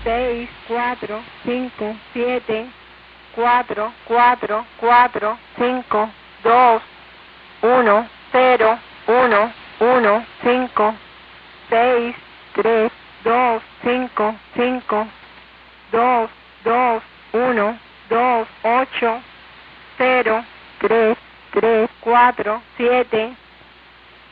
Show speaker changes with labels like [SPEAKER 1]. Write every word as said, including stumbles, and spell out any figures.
[SPEAKER 1] seis, cuatro, cinco, siete, cuatro, cuatro, cuatro, cinco, dos, uno, cero, uno, uno, cinco, seis, tres, dos, cinco, cinco, dos, dos, uno, dos, ocho, cero, tres, tres, cuatro, siete,